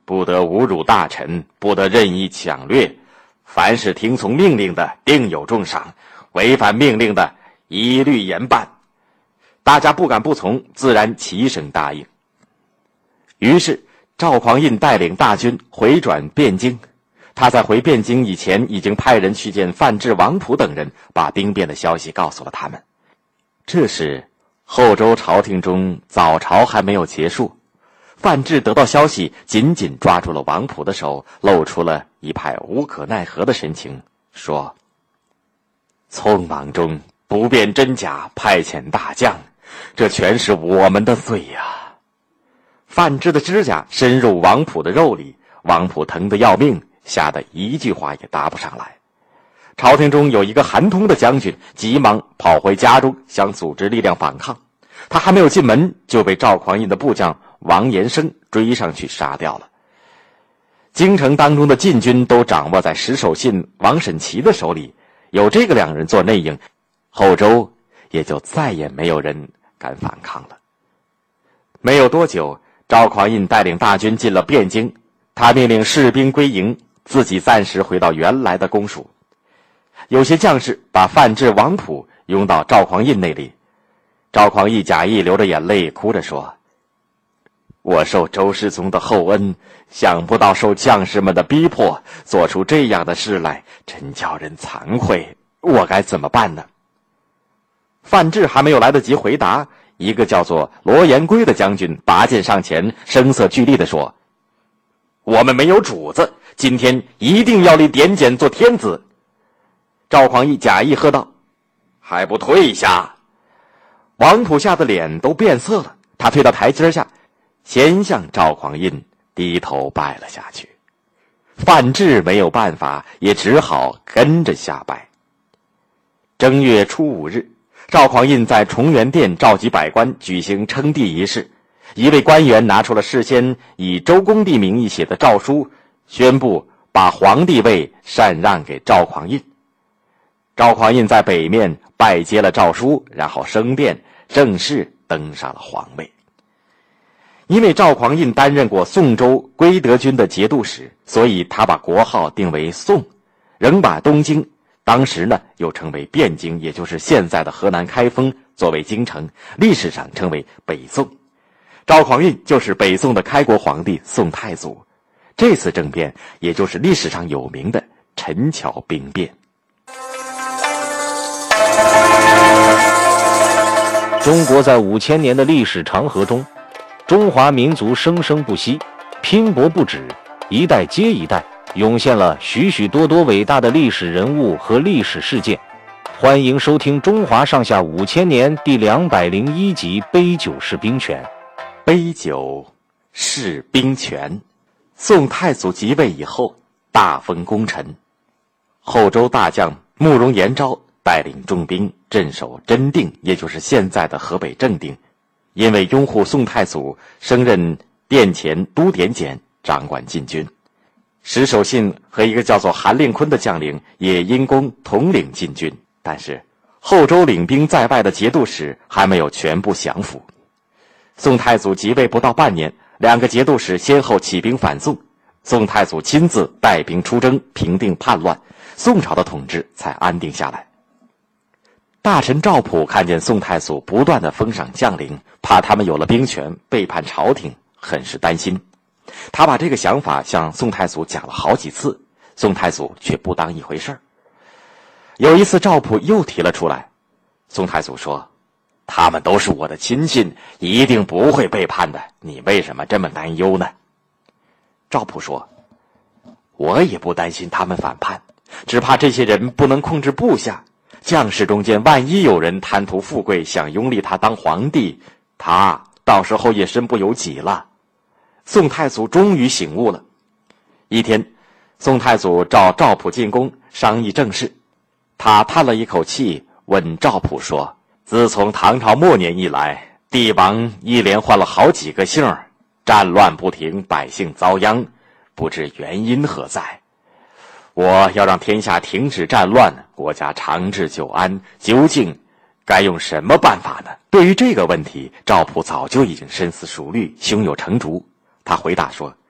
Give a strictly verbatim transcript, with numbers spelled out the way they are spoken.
不得侮辱大臣，不得任意抢掠，凡是听从命令的，定有重赏，违反命令的，一律严办。大家不敢不从，自然齐声答应。于是赵匡胤带领大军回转汴京。他在回汴京以前，已经派人去见范质、王溥等人，把兵变的消息告诉了他们。这时后周朝廷中早朝还没有结束，范质得到消息，紧紧抓住了王溥的手，露出了一派无可奈何的神情，说：匆忙中不辨真假，派遣大将，这全是我们的罪呀、啊！范质的指甲深入王溥的肉里，王溥疼得要命，吓得一句话也答不上来。朝廷中有一个韩通的将军，急忙跑回家中，想组织力量反抗。他还没有进门，就被赵匡胤的部将王延生追上去杀掉了。京城当中的禁军都掌握在石守信、王审琦的手里，有这个两人做内应，后周也就再也没有人敢反抗了。没有多久，赵匡胤带领大军进了汴京，他命令士兵归营，自己暂时回到原来的公署。有些将士把范质、王溥拥到赵匡胤那里，赵匡胤假意流着眼泪，哭着说：我受周世宗的厚恩，想不到受将士们的逼迫，做出这样的事来，真叫人惭愧，我该怎么办呢？范质还没有来得及回答，一个叫做罗延圭的将军拔剑上前，声色俱厉地说：我们没有主子，今天一定要立点检做天子。赵匡胤假意喝道：还不退下！王溥吓得脸都变色了，他退到台阶下，先向赵匡胤低头拜了下去。范质没有办法，也只好跟着下拜。正月初五日，赵匡胤在崇元殿召集百官，举行称帝仪式。一位官员拿出了事先以周公帝名义写的诏书，宣布把皇帝位禅让给赵匡胤。赵匡胤在北面拜接了诏书，然后升殿，正式登上了皇位。因为赵匡胤担任过宋州归德军的节度使，所以他把国号定为宋，仍把东京，当时呢又称为汴京，也就是现在的河南开封，作为京城，历史上称为北宋。赵匡胤就是北宋的开国皇帝宋太祖。这次政变也就是历史上有名的陈桥兵变。 中国在五千年的历史长河中，中华民族生生不息，拼搏不止，一代接一代，涌现了许许多多伟大的历史人物和历史事件。欢迎收听《中华上下五千年》第两百零一集《杯酒释兵权》。 杯酒释兵权。宋太祖即位以后，大封功臣。后周大将慕容延昭带领重兵镇守真定，也就是现在的河北正定。因为拥护宋太祖，升任殿前都点检，掌管禁军。石守信和一个叫做韩令坤的将领也因功统领禁军，但是后周领兵在外的节度使还没有全部降服。宋太祖即位不到半年，两个节度使先后起兵反宋，宋太祖亲自带兵出征，平定叛乱，宋朝的统治才安定下来。大臣赵普看见宋太祖不断的封赏将领，怕他们有了兵权背叛朝廷，很是担心。他把这个想法向宋太祖讲了好几次，宋太祖却不当一回事儿。有一次赵普又提了出来，宋太祖说：他们都是我的亲信，一定不会背叛的，你为什么这么担忧呢？赵普说：我也不担心他们反叛，只怕这些人不能控制部下，将士中间万一有人贪图富贵，想拥立他当皇帝，他到时候也身不由己了。宋太祖终于醒悟了。一天，宋太祖召赵普进宫商议政事，他叹了一口气，问赵普说：自从唐朝末年以来，帝王一连换了好几个姓，战乱不停，百姓遭殃，不知原因何在。我要让天下停止战乱，国家长治久安，究竟该用什么办法呢？对于这个问题，赵普早就已经深思熟虑，胸有成竹。他回答说：